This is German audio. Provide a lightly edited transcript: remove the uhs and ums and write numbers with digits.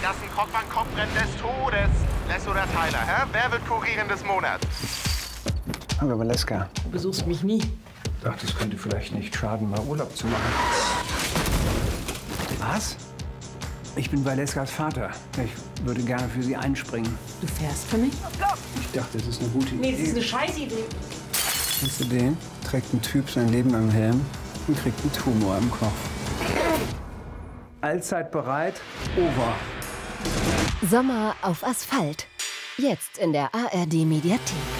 lassen Krog Kopfrennen des Todes. Les oder Tyler, hä? Wer wird Kurierin des Monats? Hallo, Valeska. Du besuchst mich nie. Ich dachte, es könnte vielleicht nicht schaden, mal Urlaub zu machen. Was? Ich bin Valeskas Vater. Ich würde gerne für Sie einspringen. Du fährst für mich? Ich dachte, das ist eine gute Idee. Nee, das ist eine Scheißidee. Kennst du den? Trägt ein Typ sein Leben am Helm und kriegt einen Tumor im Kopf. Allzeit bereit, over. Sommer auf Asphalt. Jetzt in der ARD Mediathek.